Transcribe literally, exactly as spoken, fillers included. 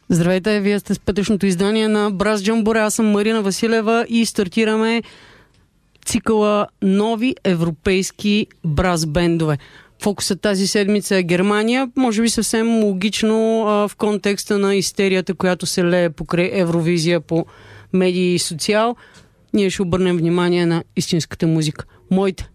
Здравейте, вие сте с петъчното издание на Браз Джамборе. Аз съм Марина Василева и стартираме цикъла нови европейски браз бендове. Фокусът тази седмица е Германия, може би съвсем логично а, в контекста на истерията, която се лее покрай Евровизия по медии и социал. Ние ще обърнем внимание на истинската музика. Моите